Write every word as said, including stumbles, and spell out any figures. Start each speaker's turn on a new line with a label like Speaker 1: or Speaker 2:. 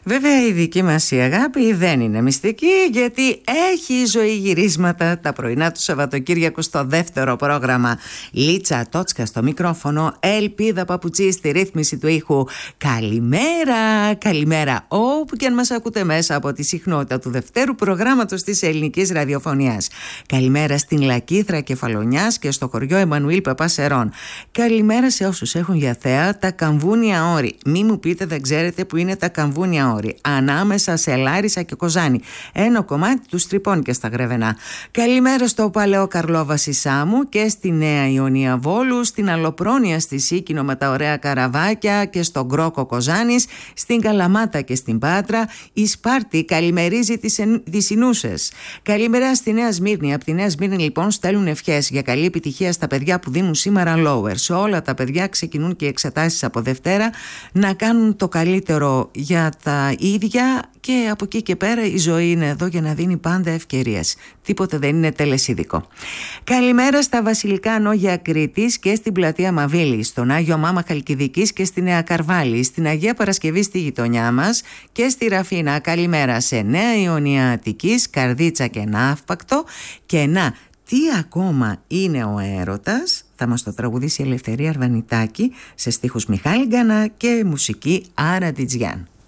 Speaker 1: Βέβαια η δική μας η αγάπη δεν είναι μυστική, γιατί έχει η ζωή γυρίσματα τα πρωινά του Σαββατοκύριακου στο δεύτερο πρόγραμμα. Λίτσα Τότσκα στο μικρόφωνο, Ελπίδα Παπουτσί στη ρύθμιση του ήχου. Καλημέρα, καλημέρα όπου και αν μας ακούτε μέσα από τη συχνότητα του δευτέρου προγράμματος της ελληνικής ραδιοφωνίας. Καλημέρα στην Λακήθρα Κεφαλονιάς και στο χωριό Εμμανουήλ Παπασερών. Καλημέρα σε όσους έχουν για θέα τα Καμβούνια Όρη. Μη μου πείτε δεν ξέρετε που είναι τα Καμβούνια Όρη. Ανάμεσα σε Λάρισα και Κοζάνη. Ένα κομμάτι του Στριπών και στα Γρεβενά. Καλημέρα στο Παλαιό Καρλόβαση Σάμου και στη Νέα Ιωνία Βόλου, στην Αλοπρόνια στη Σίκινο με τα ωραία καραβάκια και στον Κρόκο Κοζάνης, στην Καλαμάτα και στην Πάτρα. Η Σπάρτη καλημερίζει τις, εν... τις Ινούσες. Καλημέρα στη Νέα Σμύρνη. Από τη Νέα Σμύρνη λοιπόν στέλνουν ευχές για καλή επιτυχία στα παιδιά που δίνουν σήμερα lower. Σε όλα τα παιδιά ξεκινούν και οι εξετάσεις από Δευτέρα, να κάνουν το καλύτερο για τα ίδια και από εκεί και πέρα η ζωή είναι εδώ για να δίνει πάντα ευκαιρίες. Τίποτε δεν είναι τελεσίδικο. Καλημέρα στα Βασιλικά Νόγια Κρήτης και στην Πλατεία Μαβίλη, στον Άγιο Μάμα Χαλκιδικής και στη Νέα Καρβάλη, στην Αγία Παρασκευή στη γειτονιά μας και στη Ραφίνα. Καλημέρα σε Νέα Ιωνία Αττικής, Καρδίτσα και Ναύπακτο. Και να, τι ακόμα είναι ο έρωτας, θα μας το τραγουδήσει η Ελευθερία Αρβανιτάκη σε στίχους Μιχάλη Γκανά και μουσική Άρα Τιτζιάν.